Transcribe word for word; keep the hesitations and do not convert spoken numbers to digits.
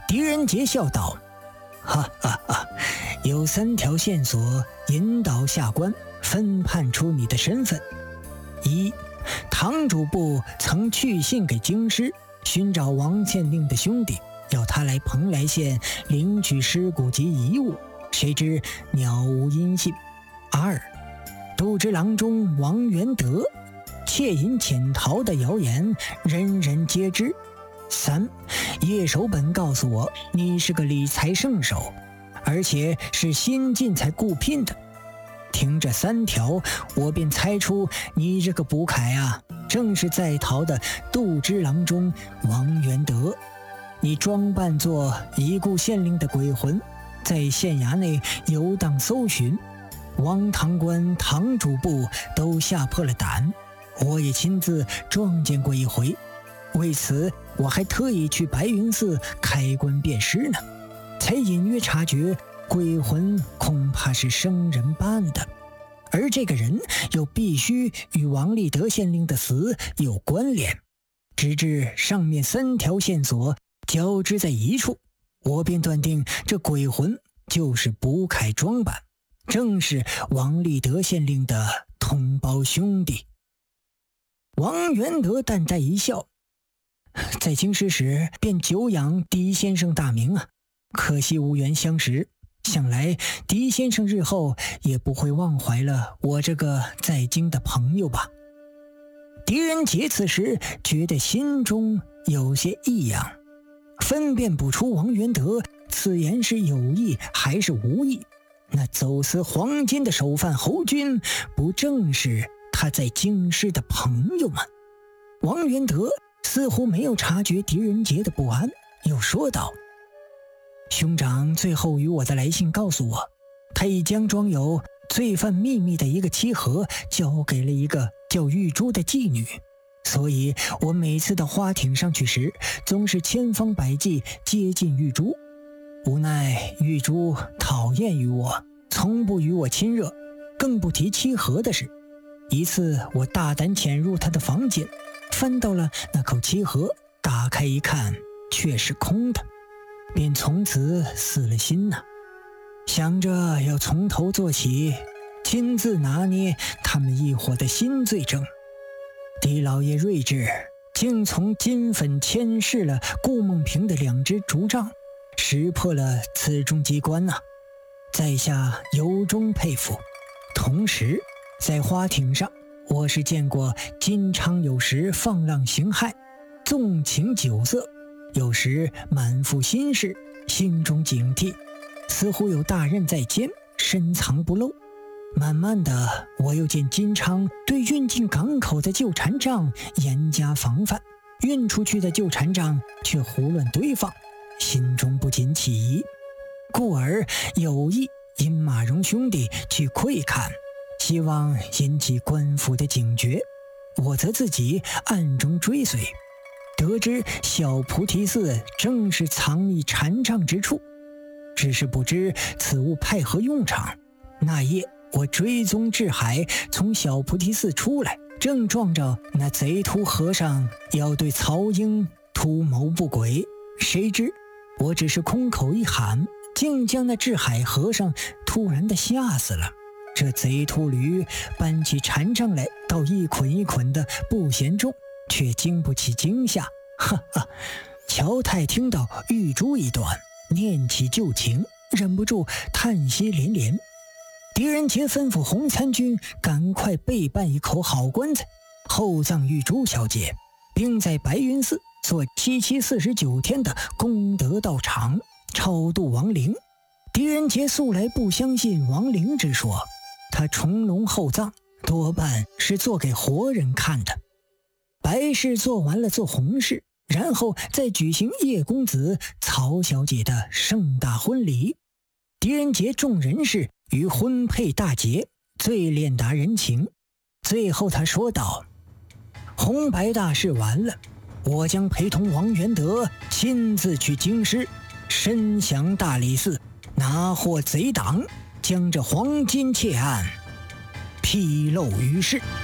狄仁杰笑道：“哈哈哈，有三条线索引导下官分判出你的身份。一，堂主部曾去信给京师，寻找王县令的兄弟，要他来蓬莱县领取尸骨及遗物，谁知鸟无音信。二，杜之郎中王元德窃银潜逃的谣言人人皆知。三，叶守本告诉我你是个理财圣手，而且是新进才雇聘的。听这三条，我便猜出你这个捕凯啊，正是在逃的杜之郎中王元德。你装扮作已故县令的鬼魂，在县衙内游荡搜寻，王堂官、堂主部都吓破了胆，我也亲自撞见过一回。为此我还特意去白云寺开棺辨尸呢，才隐约察觉鬼魂恐怕是生人扮的，而这个人又必须与王立德县令的死有关联。直至上面三条线索交织在一处，我便断定这鬼魂就是卜凯装扮，正是王立德县令的同胞兄弟。王元德淡淡一笑，在京师时便久仰狄先生大名啊，可惜无缘相识，想来狄先生日后也不会忘怀了我这个在京的朋友吧。狄仁杰此时觉得心中有些异样，分辨不出王元德此言是有意还是无意。那走私黄金的首犯侯军，不正是他在京师的朋友吗？王元德似乎没有察觉狄仁杰的不安，又说道：“兄长最后与我的来信告诉我，他已将装有罪犯秘密的一个漆盒交给了一个叫玉珠的妓女，所以我每次到花艇上去时，总是千方百计接近玉珠。无奈玉珠讨厌于我，从不与我亲热，更不提漆盒的事。一次我大胆潜入他的房间，翻到了那口漆盒，打开一看，却是空的，便从此死了心呐、啊。想着要从头做起，亲自拿捏他们一伙的新罪证。狄老爷睿智，竟从金粉牵试了顾梦平的两只竹杖，识破了此中机关呐、啊，在下由衷佩服。同时在花艇上，我是见过金昌有时放浪形骸，纵情酒色，有时满腹心事，心中警惕，似乎有大任在肩，深藏不露。慢慢的，我又见金昌对运进港口的旧禅杖严加防范，运出去的旧禅杖却胡乱堆放，心中不禁起疑，故而有意引马荣兄弟去窥看，希望引起官府的警觉。我则自己暗中追随，得知小菩提寺正是藏匿禅杖之处，只是不知此物派何用场。那夜我追踪至海，从小菩提寺出来，正撞着那贼秃和尚要对曹英图谋不轨，谁知我只是空口一喊，竟将那智海和尚突然的吓死了。这贼秃驴搬起禅杖来，倒一捆一捆的不嫌重，却经不起惊吓。哈哈！乔太听到玉珠一段，念起旧情，忍不住叹息连连。狄仁杰吩咐洪参军赶快备办一口好棺材，厚葬玉珠小姐，并在白云寺做七七四十九天的功德道场，超度亡灵。狄仁杰素来不相信亡灵之说，他重龙厚葬多半是做给活人看的。白事做完了做红事，然后再举行叶公子曹小姐的盛大婚礼。狄仁杰众人士于婚配大捷，最练达人情。最后他说道：红白大事完了，我将陪同王元德亲自去京师，深降大理寺，拿获贼党，将这黄金窃案披露于世。